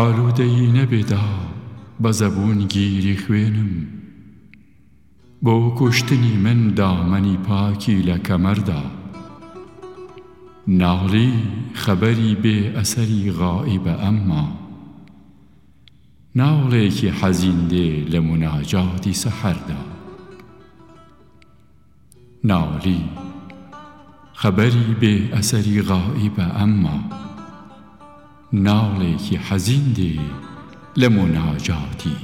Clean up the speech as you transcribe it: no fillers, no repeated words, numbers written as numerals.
ئالوودەی نەبێدا بە زەبوون گیری خوێنم، بۆ کوشتنی من دامەنی پاکی لە کەمەردا. ناڵی خەبەری بێ ئەسەری غائبە، ئەمما ناڵێکی حەزین دێ لە مناجاتی سەحەردا. ناڵی خەبەری بێ ئەسەری غائبە، ئەمما ناڵێکی حەزین دێ لە مناجاتی